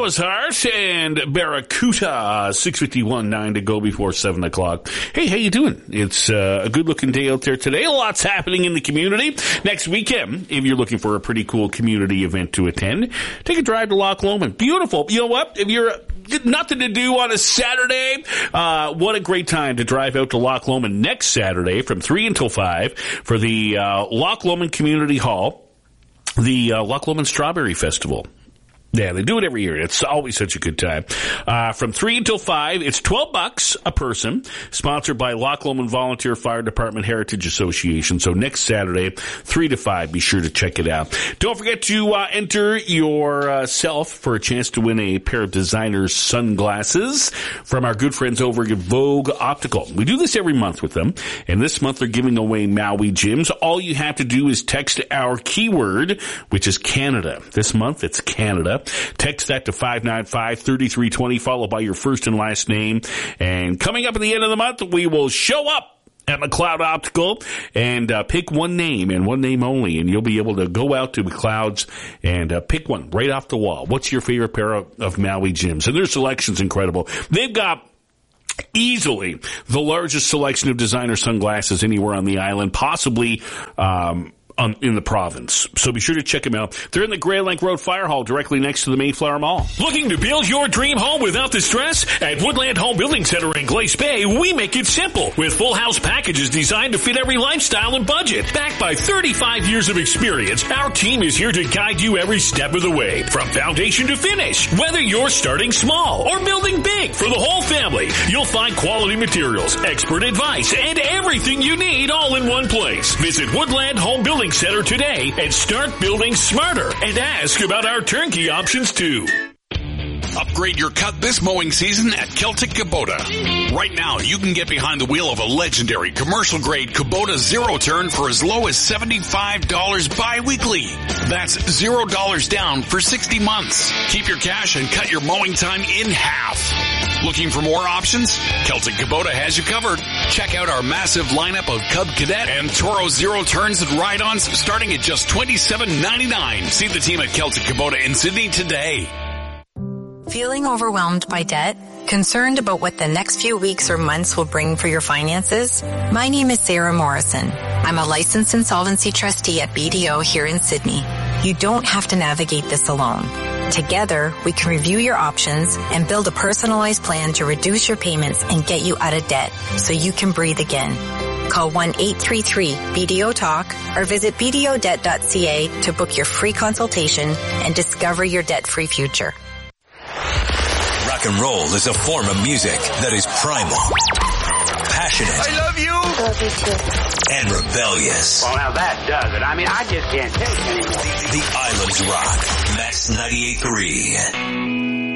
Salazar and Barracuda, 6:51, 9 to go before 7 o'clock. Hey, how you doing? It's a good-looking day out there today. Lots happening in the community. Next weekend, if you're looking for a pretty cool community event to attend, take a drive to Loch Lomond. Beautiful. You know what? If you're nothing to do on a Saturday, what a great time to drive out to Loch Lomond next Saturday from 3 until 5 for the Loch Lomond Community Hall, the Loch Lomond Strawberry Festival. Yeah, they do it every year. It's always such a good time. From 3 until 5, it's $12 a person, sponsored by Loch Lomond Volunteer Fire Department Heritage Association. So next Saturday, 3 to 5, be sure to check it out. Don't forget to enter yourself for a chance to win a pair of designer sunglasses from our good friends over at Vogue Optical. We do this every month with them, and this month they're giving away Maui Gyms. All you have to do is text our keyword, which is Canada. This month, it's Canada. Text that to 595-3320, followed by your first and last name. And coming up at the end of the month, we will show up at McLeod Optical and pick one name and one name only, and you'll be able to go out to McLeod's and pick one right off the wall. What's your favorite pair of Maui Gyms? And their selection's incredible. They've got easily the largest selection of designer sunglasses anywhere on the island, possibly in the province. So be sure to check them out. They're in the Grey Lake Road Fire Hall, directly next to the Mayflower Mall. Looking to build your dream home without the stress? At Woodland Home Building Center in Glace Bay, we make it simple with full house packages designed to fit every lifestyle and budget. Backed by 35 years of experience, our team is here to guide you every step of the way, from foundation to finish. Whether you're starting small or building big for the whole family, you'll find quality materials, expert advice, and everything you need all in one place. Visit Woodland Home Building Center today and start building smarter, and ask about our turnkey options too. Upgrade your cut this mowing season at Celtic Kubota. Right now, you can get behind the wheel of a legendary commercial-grade Kubota zero-turn for as low as $75 bi-weekly. That's $0 down for 60 months. Keep your cash and cut your mowing time in half. Looking for more options? Celtic Kubota has you covered. Check out our massive lineup of Cub Cadet and Toro zero-turns and ride-ons starting at just $27.99. See the team at Celtic Kubota in Sydney today. Feeling overwhelmed by debt? Concerned about what the next few weeks or months will bring for your finances? My name is Sarah Morrison. I'm a licensed insolvency trustee at BDO here in Sydney. You don't have to navigate this alone. Together, we can review your options and build a personalized plan to reduce your payments and get you out of debt so you can breathe again. Call 1-833-BDO-TALK or visit bdodebt.ca to book your free consultation and discover your debt-free future. Rock and roll is a form of music that is primal, passionate. I love you. Love you too. And rebellious. Well, now that does it. I mean, I just can't take it anymore. The Islands Rock. Max 98.3.